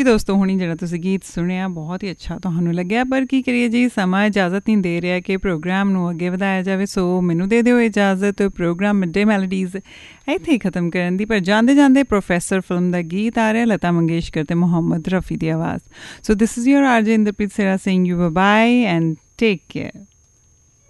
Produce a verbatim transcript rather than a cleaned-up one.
ਜੀ ਦੋਸਤੋ, ਹੁਣੀ ਜਿਹੜਾ ਤੁਸੀਂ ਗੀਤ ਸੁਣਿਆ ਬਹੁਤ ਹੀ ਅੱਛਾ ਤੁਹਾਨੂੰ ਲੱਗਿਆ, ਪਰ ਕੀ ਕਰੀਏ ਜੀ, ਸਮਾਂ ਇਜਾਜ਼ਤ ਨਹੀਂ ਦੇ ਰਿਹਾ ਕਿ ਪ੍ਰੋਗਰਾਮ ਨੂੰ ਅੱਗੇ ਵਧਾਇਆ ਜਾਵੇ। ਸੋ ਮੈਨੂੰ ਦੇ ਦਿਓ ਇਜਾਜ਼ਤ ਪ੍ਰੋਗਰਾਮ ਮਿਡਡੇ ਮੈਲੋਡੀਜ਼ ਇੱਥੇ ਹੀ ਖ਼ਤਮ ਕਰਨ ਦੀ। ਪਰ ਜਾਂਦੇ ਜਾਂਦੇ ਪ੍ਰੋਫੈਸਰ ਫਿਲਮ ਦਾ ਗੀਤ ਆ ਰਿਹਾ, ਲਤਾ ਮੰਗੇਸ਼ਕਰ ਤੇ ਮੁਹੰਮਦ ਰਫੀ ਦੀ ਆਵਾਜ਼। ਸੋ ਦਿਸ ਇਜ਼ ਯੋਰ ਆਰ ਜੇ ਇੰਦਰਪ੍ਰੀਤ ਸਿਰਾ saying you bye and take care.